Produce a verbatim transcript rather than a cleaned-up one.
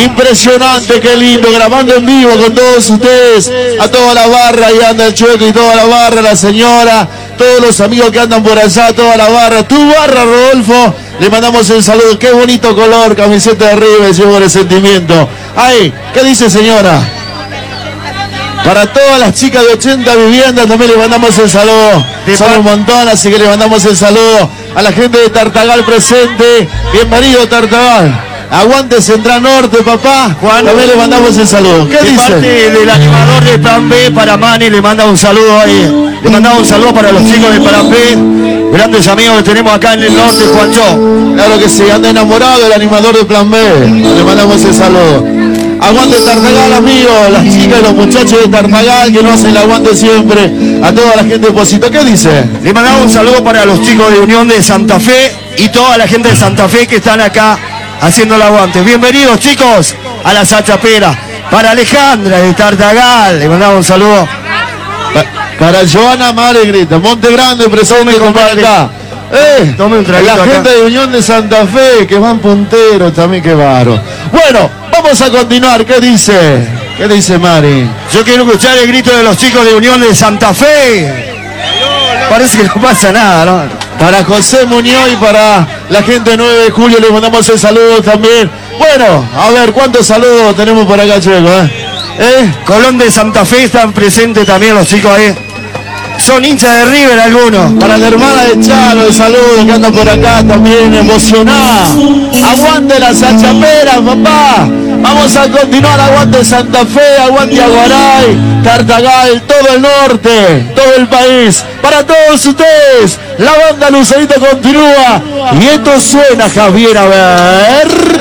Impresionante, qué lindo, grabando en vivo con todos ustedes, a toda la barra, ahí anda el Chueco y toda la barra, la señora, todos los amigos que andan por allá, toda la barra, tu barra, Rodolfo, le mandamos el saludo, qué bonito color, camiseta de River, llevo el sentimiento. Ahí, ¿qué dice señora? Para todas las chicas de ochenta viviendas también le mandamos el saludo. Son un montón, así que le mandamos el saludo a la gente de Tartagal presente. Bienvenido, Tartagal. Aguante Central Norte, papá. Juan, también le mandamos el saludo. ¿Qué de dice? Parte del animador de Plan B para Mani, le manda un saludo ahí. Le mandamos un saludo para los chicos de Plan B. Grandes amigos que tenemos acá en el norte, Juancho. Claro que sí, anda enamorado del animador de Plan B. Le mandamos el saludo. Aguante Tartagal, amigos, las chicas y los muchachos de Tartagal que nos hacen el aguante siempre, a toda la gente de Posito. ¿Qué dice? Le mandamos un saludo para los chicos de Unión de Santa Fe y toda la gente de Santa Fe que están acá haciendo el aguante. Bienvenidos, chicos, a la Sachapera. Para Alejandra de Tartagal, le mandamos un saludo. Pa para Joana Maregrita, Monte Grande, presente con acá. Eh, Tome un traguito la acá. gente de Unión de Santa Fe, que van punteros también, qué baro. Bueno, vamos a continuar. ¿Qué dice? ¿Qué dice Mari? Yo quiero escuchar el grito de los chicos de Unión de Santa Fe. Parece que no pasa nada, ¿no? Para José Muñoz y para la gente de nueve de julio le mandamos el saludo también. Bueno, a ver, ¿cuántos saludos tenemos por acá, Chueco? ¿Eh? ¿Eh? Colón de Santa Fe están presentes también los chicos ahí. Son hinchas de River algunos. Para la hermana de Charo, el saludo que anda por acá también emocionada. Aguante la Sachapera, papá. Vamos a continuar, aguante Santa Fe, aguante Aguaray, Tartagal, todo el norte, todo el país. Para todos ustedes, la banda Lucerito continúa. Y esto suena, Javier, a ver.